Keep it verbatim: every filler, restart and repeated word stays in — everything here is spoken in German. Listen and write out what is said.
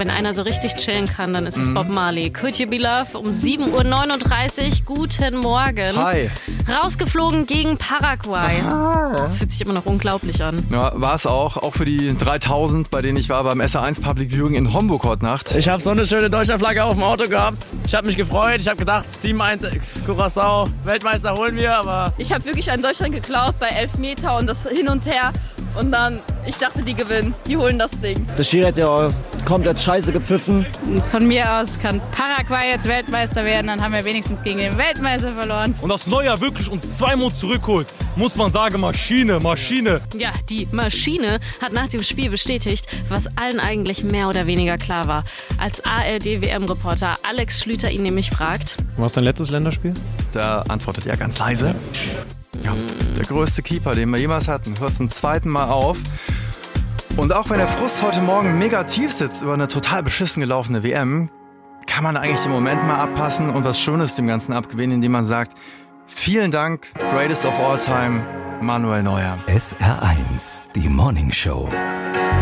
Wenn einer so richtig chillen kann, dann ist es mhm. Bob Marley. Could You Be Love um sieben Uhr neununddreißig. Guten Morgen. Hi. Rausgeflogen gegen Paraguay. Das fühlt sich immer noch unglaublich an. Ja, war es auch. Auch für die dreitausend, bei denen ich war beim S R eins Public Viewing in Homburg heute Nacht. Ich habe so eine schöne deutsche Flagge auf dem Auto gehabt. Ich habe mich gefreut. Ich habe gedacht, sieben eins Curaçao, Weltmeister holen wir, aber... Ich habe wirklich an Deutschland geglaubt bei Elfmeter und das hin und her. Und dann, ich dachte, die gewinnen. Die holen das Ding. Der Schiri hat ja komplett scheiße gepfiffen. Von mir aus kann Paraguay jetzt Weltmeister werden. Dann haben wir wenigstens gegen den Weltmeister verloren. Und dass Neuer wirklich uns zweimal zurückholt, muss man sagen, Maschine, Maschine. Ja, die Maschine hat nach dem Spiel bestätigt, was allen eigentlich mehr oder weniger klar war. Als A R D-W M-Reporter Alex Schlüter ihn nämlich fragt: Was ist dein letztes Länderspiel? Da antwortet er ganz leise. Ja, der größte Keeper, den wir jemals hatten, hört zum zweiten Mal auf. Und auch wenn der Frust heute Morgen mega tief sitzt über eine total beschissen gelaufene W M, kann man eigentlich den Moment mal abpassen und was Schönes dem Ganzen abgewinnen, indem man sagt: Vielen Dank, greatest of all time, Manuel Neuer. S R eins, die Morning Show.